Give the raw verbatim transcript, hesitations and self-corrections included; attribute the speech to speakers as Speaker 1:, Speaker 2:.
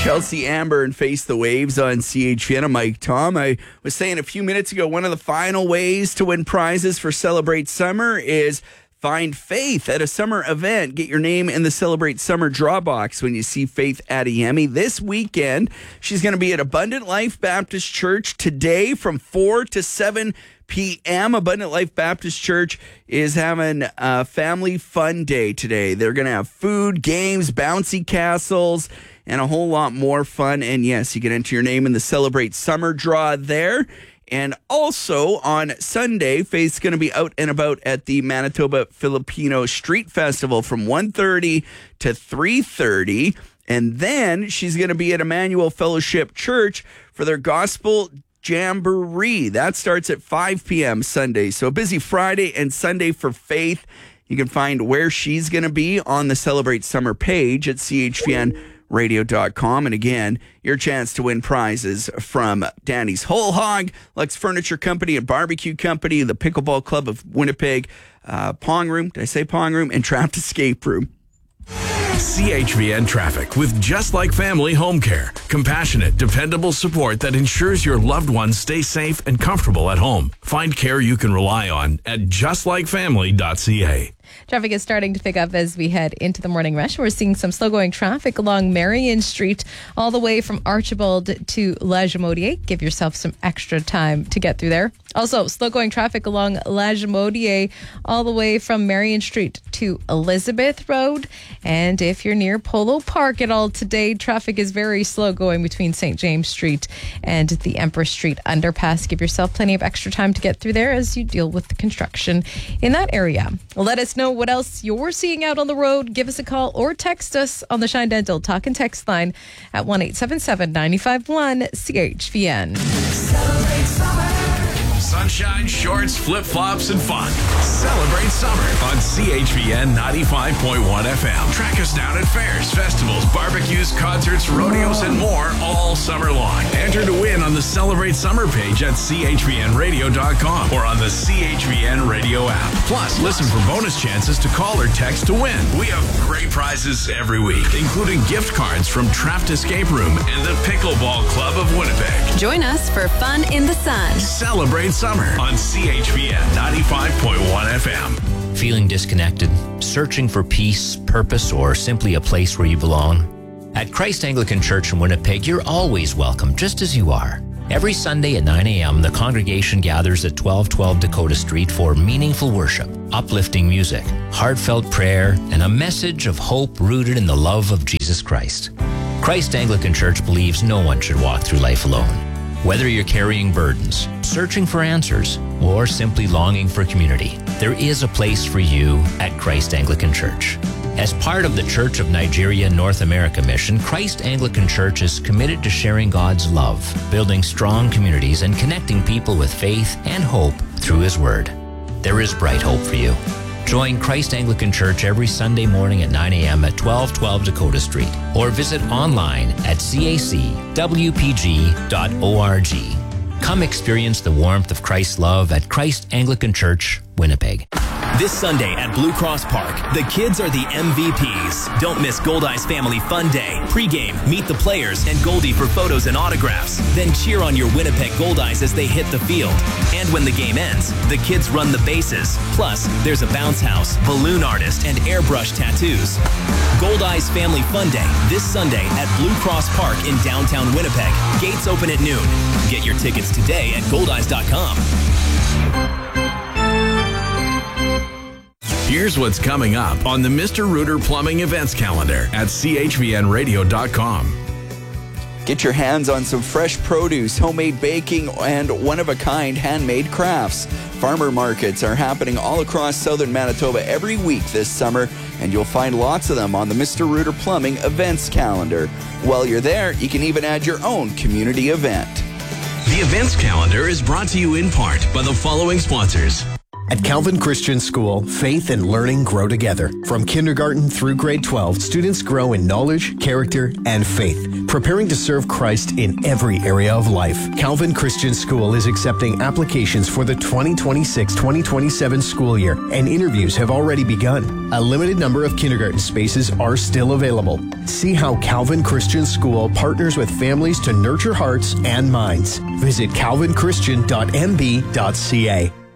Speaker 1: Chelsea Amber and Face the Waves on C H V N. I'm Mike Tom. I was saying a few minutes ago, one of the final ways to win prizes for Celebrate Summer is find Faith at a summer event. Get your name in the Celebrate Summer draw box when you see Faith Adeyemi this weekend. She's going to be at Abundant Life Baptist Church today from four to seven p.m. Abundant Life Baptist Church is having a family fun day today. They're going to have food, games, bouncy castles, and a whole lot more fun. And yes, you can enter your name in the Celebrate Summer draw there. And also on Sunday, Faith's going to be out and about at the Manitoba Filipino Street Festival from one thirty to three thirty. And then she's going to be at Emmanuel Fellowship Church for their Gospel Jamboree. That starts at five p.m. Sunday. So a busy Friday and Sunday for Faith. You can find where she's going to be on the Celebrate Summer page at C H V N radio dot com. And again, your chance to win prizes from Danny's Whole Hog, Lux Furniture Company and Barbecue Company, the Pickleball Club of Winnipeg, uh, Pong Room, did I say Pong Room? And Trapped Escape Room.
Speaker 2: C H V N Traffic with Just Like Family Home Care. Compassionate, dependable support that ensures your loved ones stay safe and comfortable at home. Find care you can rely on at just like family dot c a.
Speaker 3: Traffic is starting to pick up as we head into the morning rush. We're seeing some slow-going traffic along Marion Street all the way from Archibald to La Jamodier. Give yourself some extra time to get through there. Also, slow-going traffic along La Jamodier all the way from Marion Street to Elizabeth Road. And if you're near Polo Park at all today, traffic is very slow going between Saint James Street and the Empress Street underpass. Give yourself plenty of extra time to get through there as you deal with the construction in that area. Let us know what else you're seeing out on the road. Give us a call or text us on the Shine Dental Talk and Text line at one eight seven seven, nine five one, C H V N.
Speaker 2: Celebrate summer. Sunshine, shorts, flip-flops, and fun. Celebrate summer on C H V N ninety-five point one F M. Track us down at fairs, festivals, barbecues, concerts, rodeos, and more all summer long. Enter to win on the Celebrate Summer page at C H V N radio dot com or on the C H V N radio app. Plus, listen for bonus chances to call or text to win. We have great prizes every week, including gift cards from Trapped Escape Room and the Pickleball Club of Winnipeg.
Speaker 4: Join us for fun in the sun.
Speaker 2: Celebrate summer on C H V N ninety-five point one F M.
Speaker 5: Feeling disconnected, searching for peace, purpose, or simply a place where you belong? At Christ Anglican Church in Winnipeg, you're always welcome, just as you are. Every Sunday at nine a.m., the congregation gathers at twelve twelve Dakota Street for meaningful worship, uplifting music, heartfelt prayer, and a message of hope rooted in the love of Jesus Christ. Christ Anglican Church believes no one should walk through life alone. Whether you're carrying burdens, searching for answers, or simply longing for community, there is a place for you at Christ Anglican Church. As part of the Church of Nigeria North America mission, Christ Anglican Church is committed to sharing God's love, building strong communities, and connecting people with faith and hope through His Word. There is bright hope for you. Join Christ Anglican Church every Sunday morning at nine a.m. at twelve twelve Dakota Street or visit online at c a c w p g dot org. Come experience the warmth of Christ's love at Christ Anglican Church, Winnipeg.
Speaker 6: This Sunday at Blue Cross Park, the kids are the M V Ps. Don't miss Goldeyes Family Fun Day. Pre-game, meet the players and Goldie for photos and autographs. Then cheer on your Winnipeg Goldeyes as they hit the field. And when the game ends, the kids run the bases. Plus, there's a bounce house, balloon artist, and airbrush tattoos. Goldeyes Family Fun Day this Sunday at Blue Cross Park in downtown Winnipeg. Gates open at noon. Get your tickets today at goldeyes dot com.
Speaker 2: Here's what's coming up on the Mister Rooter Plumbing events calendar at c h v n radio dot com.
Speaker 1: Get your hands on some fresh produce, homemade baking, and one-of-a-kind handmade crafts. Farmer markets are happening all across southern Manitoba every week this summer, and you'll find lots of them on the Mister Rooter Plumbing events calendar. While you're there, you can even add your own community event.
Speaker 2: The events calendar is brought to you in part by the following sponsors.
Speaker 7: At Calvin Christian School, faith and learning grow together. From kindergarten through grade twelve, students grow in knowledge, character, and faith, preparing to serve Christ in every area of life. Calvin Christian School is accepting applications for the twenty twenty-six twenty twenty-seven school year, and interviews have already begun. A limited number of kindergarten spaces are still available. See how Calvin Christian School partners with families to nurture hearts and minds. Visit calvin christian dot m b dot c a.